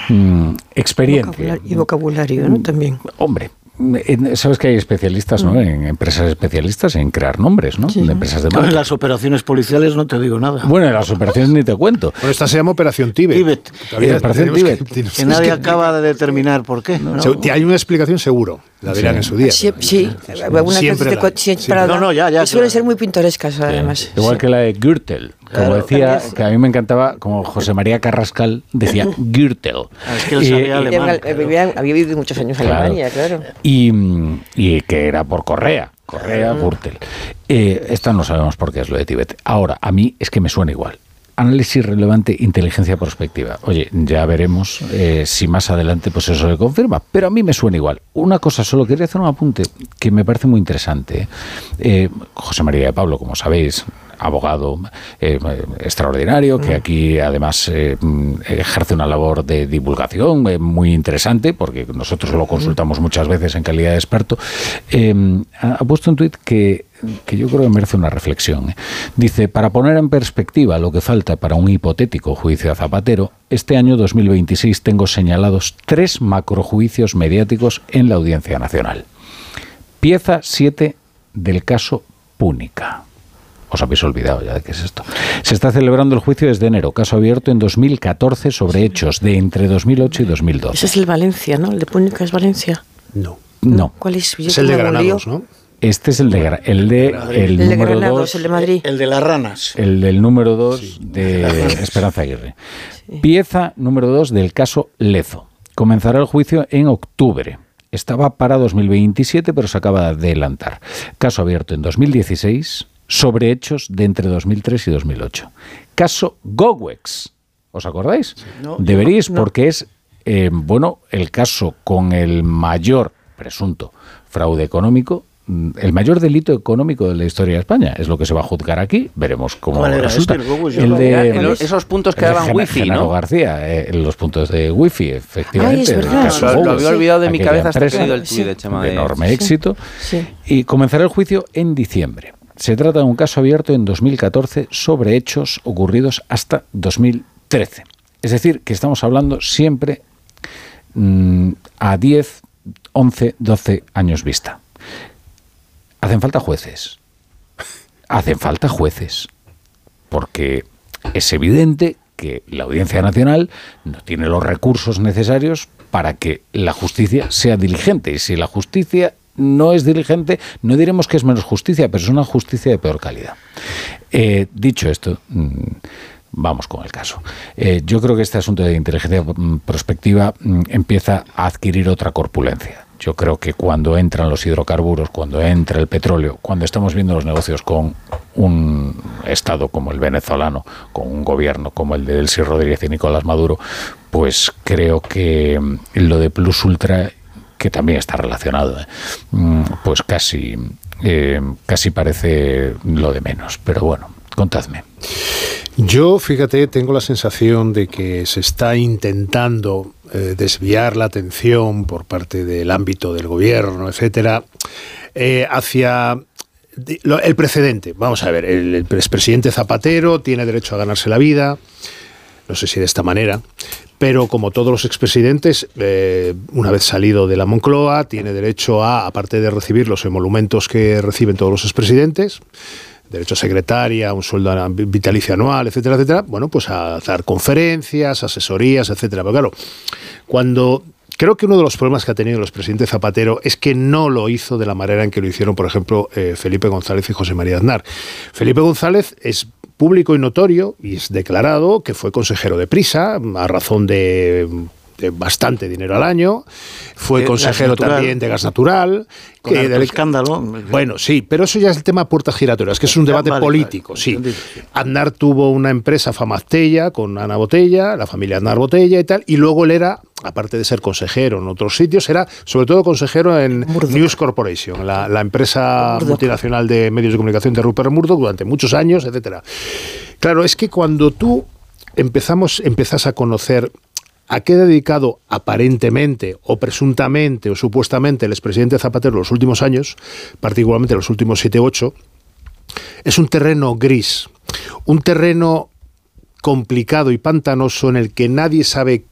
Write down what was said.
experiencia. Y vocabulario, ¿no? También. Hombre, sabes que hay especialistas, ¿no? En empresas especialistas en crear nombres, ¿no? Sí. De empresas de marca. En las operaciones policiales no te digo nada. Bueno, en las operaciones ni te cuento. Bueno, esta se llama Operación Tíbet. Operación Tíbet. Que nadie acaba de determinar por qué. ¿no? Hay una explicación seguro. La dirán en su día. Sí. Siempre ya. Suelen ser muy pintorescas, además. Igual que la de Gürtel. Como decía, que a mí me encantaba, como José María Carrascal decía Gürtel. Es que él sabía alemán. Había vivido muchos años en Alemania, claro. Y que era por Correa, Gürtel. Esta no sabemos por qué es lo de Tíbet. Ahora, a mí es que me suena igual. Análisis relevante, inteligencia prospectiva. Oye, ya veremos si más adelante pues eso se confirma, pero a mí me suena igual. Una cosa, solo quería hacer un apunte que me parece muy interesante. José María de Pablo, como sabéis, abogado extraordinario, que aquí además ejerce una labor de divulgación muy interesante, porque nosotros lo consultamos muchas veces en calidad de experto, ha puesto un tuit que yo creo que merece una reflexión. Dice, para poner en perspectiva lo que falta para un hipotético juicio a Zapatero, este año 2026 tengo señalados 3 macrojuicios mediáticos en la Audiencia Nacional. Pieza 7 del caso Púnica. Os habéis olvidado ya de qué es esto. Se está celebrando el juicio desde enero, caso abierto en 2014 sobre hechos de entre 2008 y 2012. Ese es el Valencia, ¿no? El de Púnica es Valencia. No. ¿Cuál es? Es el de Granados, ¿no? Este es el de número Granados, 2, el de Madrid. El de las ranas. El del número 2 de Esperanza Aguirre. Sí. Pieza número 2 del caso Lezo. Comenzará el juicio en octubre. Estaba para 2027, pero se acaba de adelantar. Caso abierto en 2016 sobre hechos de entre 2003 y 2008. Caso Gowex. ¿Os acordáis? No, deberíais, porque es el caso con el mayor presunto fraude económico, el mayor delito económico de la historia de España. Es lo que se va a juzgar aquí. Veremos cómo resulta. Esos puntos que daban wifi, Genaro ¿no? García, los puntos de wifi, efectivamente. Ay, es verdad. Lo había olvidado de mi cabeza hasta que he oído el tuit de Chema. De enorme éxito. Sí. Y comenzará el juicio en diciembre. Se trata de un caso abierto en 2014 sobre hechos ocurridos hasta 2013. Es decir, que estamos hablando siempre a 10, 11, 12 años vista. Hacen falta jueces. Hacen falta jueces. Porque es evidente que la Audiencia Nacional no tiene los recursos necesarios para que la justicia sea diligente. Y si la justicia no es diligente, no diremos que es menos justicia, pero es una justicia de peor calidad. Dicho esto, vamos con el caso. Yo creo que este asunto de inteligencia prospectiva empieza a adquirir otra corpulencia. Yo creo que cuando entran los hidrocarburos, cuando entra el petróleo, cuando estamos viendo los negocios con un Estado como el venezolano, con un gobierno como el de Delcy Rodríguez y Nicolás Maduro, pues creo que lo de Plus Ultra, que también está relacionado, pues casi parece lo de menos. Pero bueno, contadme. Yo, fíjate, tengo la sensación de que se está intentando desviar la atención por parte del ámbito del gobierno, etcétera, hacia el precedente. Vamos a ver, el expresidente Zapatero tiene derecho a ganarse la vida, no sé si de esta manera, pero como todos los expresidentes, una vez salido de la Moncloa, tiene derecho a, aparte de recibir los emolumentos que reciben todos los expresidentes, derecho a secretaria, un sueldo vitalicio anual, etcétera, etcétera, bueno, pues a dar conferencias, asesorías, etcétera. Pero claro, creo que uno de los problemas que ha tenido el expresidente Zapatero es que no lo hizo de la manera en que lo hicieron, por ejemplo, Felipe González y José María Aznar. Felipe González es público y notorio, y es declarado que fue consejero de Prisa, a razón de bastante dinero al año, fue consejero también de gas natural. Con el escándalo. Bueno, sí, pero eso ya es el tema puertas giratorias, que es un debate político, sí. Aznar tuvo una empresa Famastella con Ana Botella, la familia Aznar Botella y tal, y luego él era, aparte de ser consejero en otros sitios, era sobre todo consejero en News Corporation, la empresa multinacional de medios de comunicación de Rupert Murdoch durante muchos años, etcétera. Claro, es que cuando tú empezás a conocer a qué ha dedicado aparentemente o presuntamente o supuestamente el expresidente Zapatero los últimos años, particularmente los últimos 7 u 8, es un terreno gris, un terreno complicado y pantanoso en el que nadie sabe